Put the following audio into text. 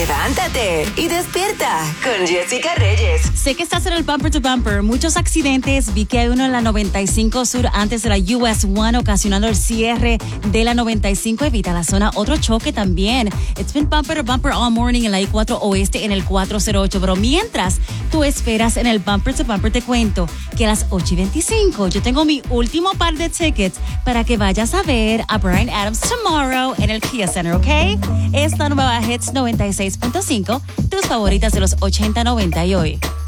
Levántate y despierta con Jessica Reyes. Sé que estás en el Bumper to Bumper. Muchos accidentes. Vi que hay uno en la 95 Sur antes de la US 1, ocasionando el cierre de la 95. Evita la zona. Otro choque también. It's been Bumper to Bumper all morning en la I-4 Oeste en el 408. Pero mientras tú esperas en el Bumper to Bumper, te cuento que a las 8:25 yo tengo mi último par de tickets para que vayas a ver a Bryan Adams tomorrow en el Kia Center, ¿ok? Esta nueva Hits 96.5, tus favoritas de los 80, 90 y hoy.